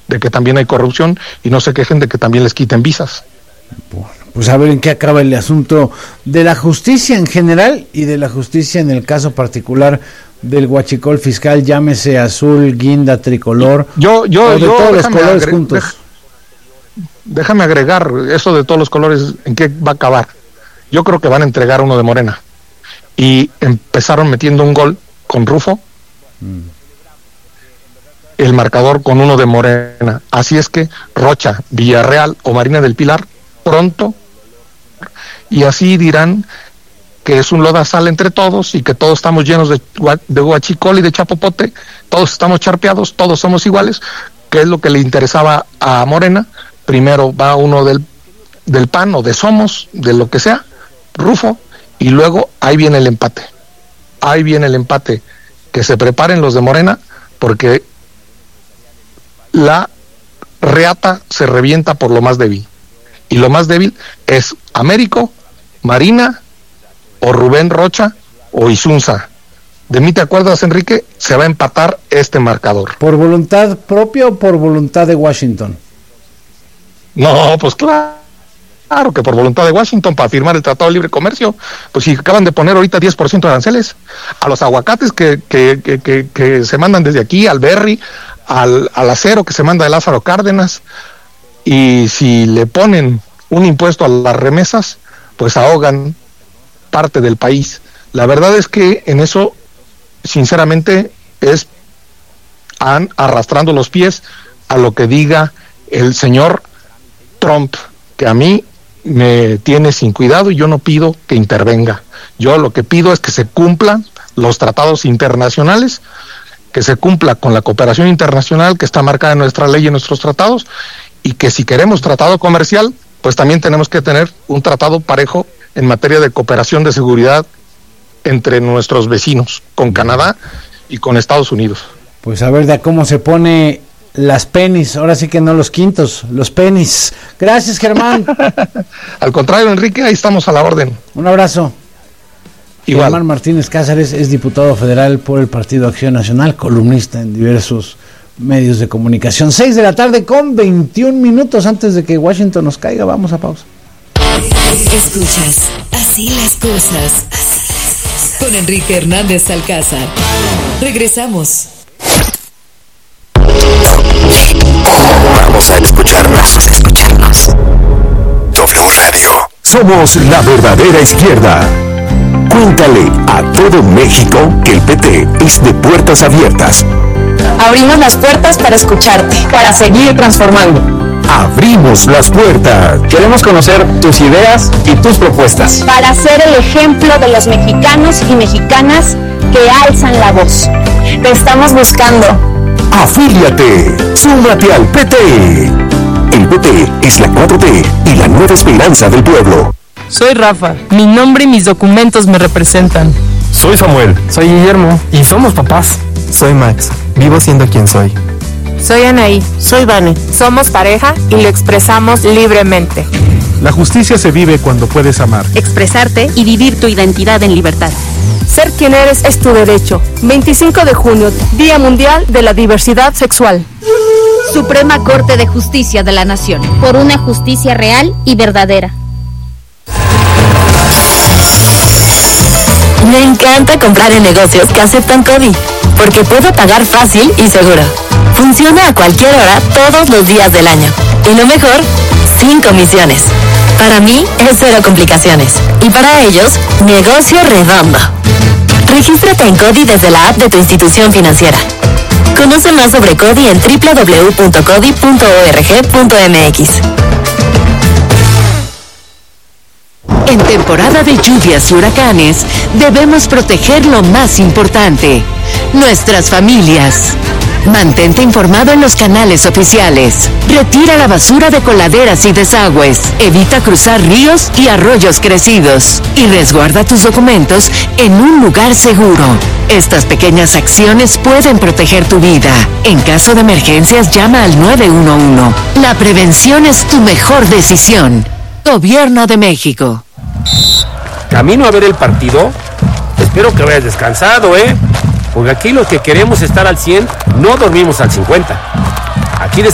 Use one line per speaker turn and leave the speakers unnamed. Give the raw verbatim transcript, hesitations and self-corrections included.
de que también hay corrupción y no se quejen de que también les quiten visas.
Bueno, pues a ver en qué acaba el asunto de la justicia en general y de la justicia en el caso particular del huachicol fiscal, llámese azul, guinda, tricolor,
yo, yo,
o de
yo,
todos los colores
agre-
juntos.
Deja, déjame agregar eso de todos los colores, ¿en qué va a acabar? Yo creo que van a entregar uno de Morena. Y empezaron metiendo un gol con Rufo, mm. el marcador con uno de Morena. Así es que Rocha, Villarreal o Marina del Pilar, pronto, y así dirán que es un lodazal entre todos y que todos estamos llenos de, de huachicol y de chapopote, todos estamos charpeados, todos somos iguales, que es lo que le interesaba a Morena. Primero va uno del, del P A N o de Somos, de lo que sea, Rufo, y luego ahí viene el empate. Ahí viene el empate. Que se preparen los de Morena, porque la reata se revienta por lo más débil. Y lo más débil es Américo, Marina, o Rubén Rocha, o Isunza. ¿De mí te acuerdas, Enrique? Se va a empatar este marcador.
¿Por voluntad propia o por voluntad de Washington?
No, pues claro. Claro que por voluntad de Washington para firmar el Tratado de Libre Comercio. Pues si acaban de poner ahorita diez por ciento de aranceles a los aguacates que, que, que, que, que se mandan desde aquí, al berry, al, al acero que se manda de Lázaro Cárdenas, y si le ponen un impuesto a las remesas, pues ahogan parte del país. La verdad es que en eso, sinceramente, es han arrastrando los pies a lo que diga el señor Trump, que a mí me tiene sin cuidado y yo no pido que intervenga. Yo lo que pido es que se cumplan los tratados internacionales, que se cumpla con la cooperación internacional que está marcada en nuestra ley y en nuestros tratados, y que si queremos tratado comercial, pues también tenemos que tener un tratado parejo en materia de cooperación de seguridad entre nuestros vecinos, con Canadá y con Estados Unidos.
Pues a ver de cómo se pone las penis, ahora sí que no los quintos, los penis. Gracias, Germán.
Al contrario, Enrique, ahí estamos a la orden.
Un abrazo.
Igual.
Germán Martínez Cázares es diputado federal por el Partido Acción Nacional, columnista en diversos medios de comunicación. Seis de la tarde con veintiún minutos antes de que Washington nos caiga. Vamos a pausa.
Escuchas Así las cosas, con Enrique Hernández Alcázar. Regresamos.
Vamos a escucharnos, escucharnos. W Radio. Somos la verdadera izquierda. Cuéntale a todo México que el P T es de puertas abiertas.
Abrimos las puertas para escucharte, para seguir transformando.
Abrimos las puertas.
Queremos conocer tus ideas y tus propuestas.
Para ser el ejemplo de los mexicanos y mexicanas que alzan la voz. Te estamos buscando.
Afíliate, súmate al P T. El P T es la cuatro T y la nueva esperanza del pueblo.
Soy Rafa, mi nombre y mis documentos me representan.
Soy Samuel.
Soy Guillermo.
Y somos papás.
Soy Max, vivo siendo quien soy.
Soy Anaí. Soy Vane. Somos pareja y lo expresamos libremente.
La justicia se vive cuando puedes amar,
expresarte y vivir tu identidad en libertad.
Ser quien eres es tu derecho. veinticinco de junio, Día Mundial de la Diversidad Sexual.
Suprema Corte de Justicia de la Nación.
Por una justicia real y verdadera.
Me encanta comprar en negocios que aceptan CODI, porque puedo pagar fácil y seguro. Funciona a cualquier hora, todos los días del año. Y lo mejor, sin comisiones. Para mí, es cero complicaciones. Y para ellos, negocio redondo. Regístrate en CODI desde la app de tu institución financiera. Conoce más sobre CODI en doble u doble u doble u punto codi punto org punto m x.
En temporada de lluvias y huracanes, debemos proteger lo más importante, nuestras familias. Mantente informado en los canales oficiales. Retira la basura de coladeras y desagües. Evita cruzar ríos y arroyos crecidos. Y resguarda tus documentos en un lugar seguro. Estas pequeñas acciones pueden proteger tu vida. En caso de emergencias, llama al nueve uno uno. La prevención es tu mejor decisión. Gobierno de México.
Camino a ver el partido. Espero que vayas descansado, ¿eh? Porque aquí los que queremos estar al cien, no dormimos al cincuenta. Aquí